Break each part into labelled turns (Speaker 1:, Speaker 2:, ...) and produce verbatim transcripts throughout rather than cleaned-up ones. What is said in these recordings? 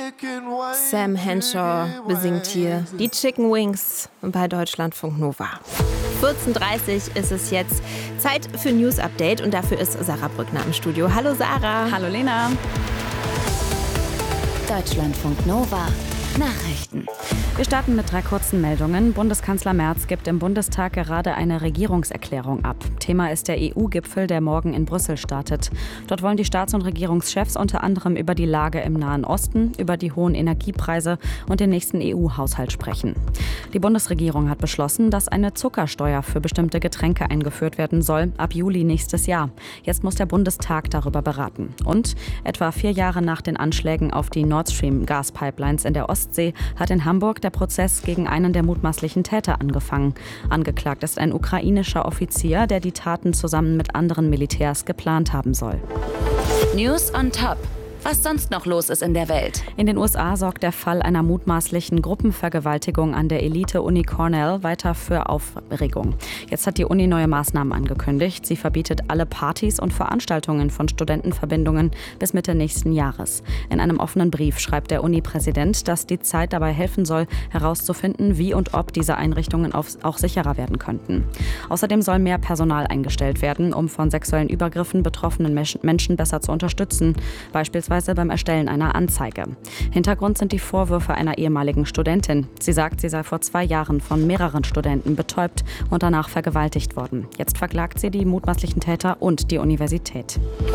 Speaker 1: Sam Henshaw besingt hier die Chicken Wings bei Deutschlandfunk Nova. vierzehn Uhr dreißig ist es jetzt. Zeit für News Update und dafür ist Sarah Brückner im Studio. Hallo Sarah.
Speaker 2: Hallo Lena.
Speaker 3: Deutschlandfunk Nova. Nachrichten.
Speaker 2: Wir starten mit drei kurzen Meldungen. Bundeskanzler Merz gibt im Bundestag gerade eine Regierungserklärung ab. Thema ist der E U-Gipfel, der morgen in Brüssel startet. Dort wollen die Staats- und Regierungschefs unter anderem über die Lage im Nahen Osten, über die hohen Energiepreise und den nächsten E U-Haushalt sprechen. Die Bundesregierung hat beschlossen, dass eine Zuckersteuer für bestimmte Getränke eingeführt werden soll, ab Juli nächstes Jahr. Jetzt muss der Bundestag darüber beraten. Und etwa vier Jahre nach den Anschlägen auf die Nord Stream-Gaspipelines in der Ostsee hat in Hamburg der Prozess gegen einen der mutmaßlichen Täter angefangen. Angeklagt ist ein ukrainischer Offizier, der die Taten zusammen mit anderen Militärs geplant haben soll.
Speaker 3: News on Top. Was sonst noch los ist in der Welt.
Speaker 2: In den U S A sorgt der Fall einer mutmaßlichen Gruppenvergewaltigung an der Elite-Uni Cornell weiter für Aufregung. Jetzt hat die Uni neue Maßnahmen angekündigt. Sie verbietet alle Partys und Veranstaltungen von Studentenverbindungen bis Mitte nächsten Jahres. In einem offenen Brief schreibt der Uni-Präsident, dass die Zeit dabei helfen soll, herauszufinden, wie und ob diese Einrichtungen auch sicherer werden könnten. Außerdem soll mehr Personal eingestellt werden, um von sexuellen Übergriffen betroffenen Menschen besser zu unterstützen. Beispielsweise beim Erstellen einer Anzeige. Hintergrund sind die Vorwürfe einer ehemaligen Studentin. Sie sagt, sie sei vor zwei Jahren von mehreren Studenten betäubt und danach vergewaltigt worden. Jetzt verklagt sie die mutmaßlichen Täter und die Universität.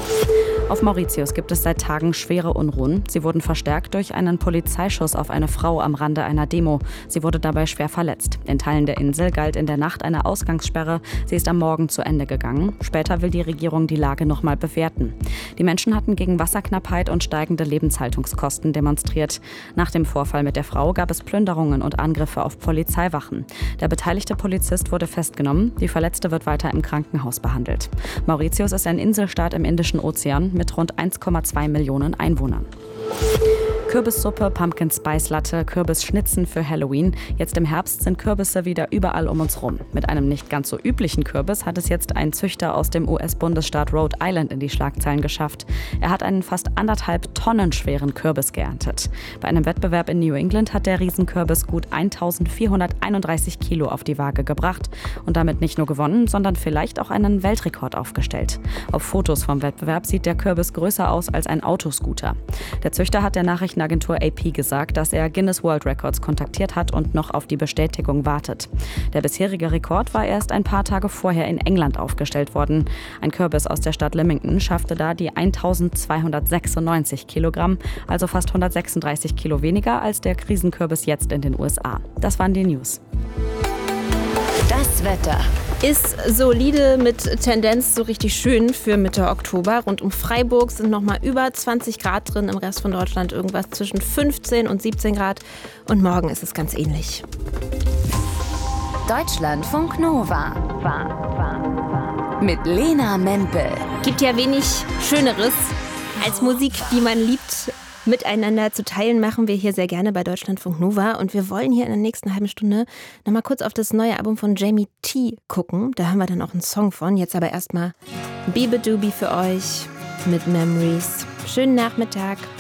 Speaker 2: Auf Mauritius gibt es seit Tagen schwere Unruhen. Sie wurden verstärkt durch einen Polizeischuss auf eine Frau am Rande einer Demo. Sie wurde dabei schwer verletzt. In Teilen der Insel galt in der Nacht eine Ausgangssperre. Sie ist am Morgen zu Ende gegangen. Später will die Regierung die Lage nochmal bewerten. Die Menschen hatten gegen Wasserknappheit und steigende Lebenshaltungskosten demonstriert. Nach dem Vorfall mit der Frau gab es Plünderungen und Angriffe auf Polizeiwachen. Der beteiligte Polizist wurde festgenommen. Die Verletzte wird weiter im Krankenhaus behandelt. Mauritius ist ein Inselstaat im Indischen Ozean mit rund eins Komma zwei Millionen Einwohnern. Kürbissuppe, Pumpkin Spice Latte, Kürbisschnitzen für Halloween. Jetzt im Herbst sind Kürbisse wieder überall um uns rum. Mit einem nicht ganz so üblichen Kürbis hat es jetzt ein Züchter aus dem U S-Bundesstaat Rhode Island in die Schlagzeilen geschafft. Er hat einen fast anderthalb Tonnen schweren Kürbis geerntet. Bei einem Wettbewerb in New England hat der Riesenkürbis gut eintausendvierhunderteinunddreißig Kilo auf die Waage gebracht und damit nicht nur gewonnen, sondern vielleicht auch einen Weltrekord aufgestellt. Auf Fotos vom Wettbewerb sieht der Kürbis größer aus als ein Autoscooter. Der Züchter hat der Nachrichtenagentur A P gesagt, dass er Guinness World Records kontaktiert hat und noch auf die Bestätigung wartet. Der bisherige Rekord war erst ein paar Tage vorher in England aufgestellt worden. Ein Kürbis aus der Stadt Lymington schaffte da die eintausendzweihundertsechsundneunzig Kilogramm, also fast hundertsechsunddreißig Kilo weniger als der Riesenkürbis jetzt in den U S A. Das waren die News.
Speaker 3: Das Wetter.
Speaker 1: Ist solide mit Tendenz so richtig schön für Mitte Oktober. Rund um Freiburg sind noch mal über zwanzig Grad drin, im Rest von Deutschland irgendwas zwischen fünfzehn und siebzehn Grad. Und morgen ist es ganz ähnlich.
Speaker 3: Deutschlandfunk Nova. Mit Lena Mempel.
Speaker 1: Gibt ja wenig Schöneres als Musik, die man liebt, miteinander zu teilen, machen wir hier sehr gerne bei Deutschlandfunk Nova. Und wir wollen hier in der nächsten halben Stunde noch mal kurz auf das neue Album von Jamie T. gucken. Da haben wir dann auch einen Song von. Jetzt aber erstmal Beabadoobie für euch mit Memories. Schönen Nachmittag.